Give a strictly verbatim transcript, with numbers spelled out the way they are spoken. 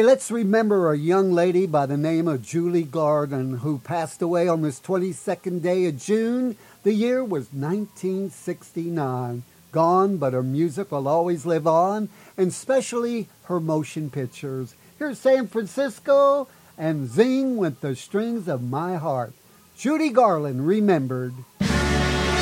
let's remember a young lady by the name of Julie Garland who passed away on this twenty-second day of June. The year was nineteen sixty-nine. Gone, but her music will always live on, and especially her motion pictures. Here's San Francisco and Zing with the Strings of My Heart. Judy Garland remembered.